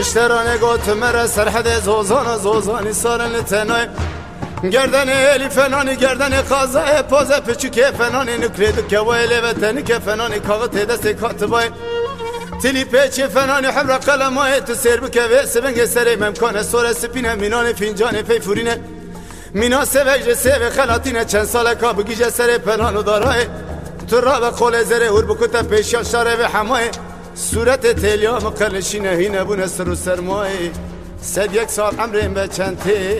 اشترانه گوت مره سرحد زوزانی سارن تنای گردن الی فنانی گردن قازای پوزه پچوکه فنانی نکرید که ویلی وطنی که فنانی کاغت دست کاتبای تلی پیچ فنانی حمر قلمای تو سر بکه و سبنگ سری ممکان سور سپینه مینان فینجان پی فورینه مینا سویج سوی خلاتینه چند ساله که بگیجه سر پنانو دارای تو را به قول زره هور بکتا پیشیا شاره و حمای صورت تلیا مقرنشینه هی نبونه سر و سرمای 101 سال عمریم به چند